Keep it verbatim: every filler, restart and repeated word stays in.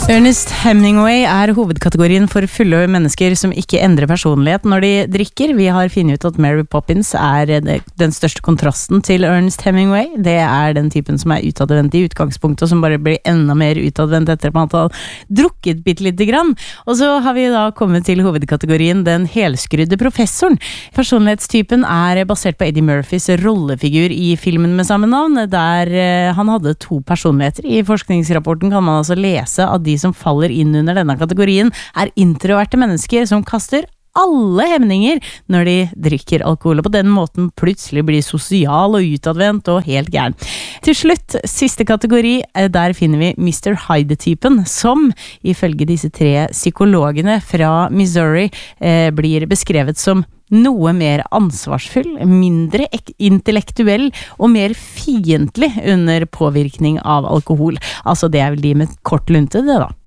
Ernest Hemingway er hovedkategorien for fulle mennesker som ikke endrer personlighet når de drikker. Vi har funnet ut at Mary Poppins er den største kontrasten til Ernest Hemingway. Det er den typen som er utadvendt i utgangspunktet, og som bare blir enda mer utadvendt etter at man har drukket bitte lite grann. Og så har vi da kommet til hovedkategorien den helskrudde professoren. Personlighetstypen er basert på Eddie Murphys rollefigur i filmen med samme navn, der han hadde to personligheter. I forskningsrapporten kan man altså lese at de som faller inn under denne kategorien er introverte mennesker som kaster alle hemninger når de drikker alkohol, og på den måten plutselig blir sosial og utadvendt og helt gæren. Til slutt, siste kategori, der finner vi mister Hyde-typen, som ifølge disse tre psykologene fra Missouri eh, blir beskrevet som noe mer ansvarsfull, mindre intellektuell og mer fiendtlig under påvirkning av alkohol. Altså det er vel de med kort lunte, det da.